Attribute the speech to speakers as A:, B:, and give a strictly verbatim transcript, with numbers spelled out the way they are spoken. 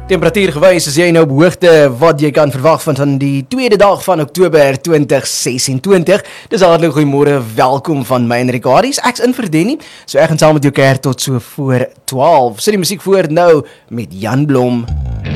A: Temperatuur gewys is jy nou op hoogte wat jy kan verwag van van die tweede dag van Oktober twintig sesentwintig. Dis hartlik goeiemôre, welkom van my en Ricardies. Ek's in vir Denny, so ek gaan saam met jou kuier tot so voor twaalf. Sit die musiek voor nou met Jan Blom.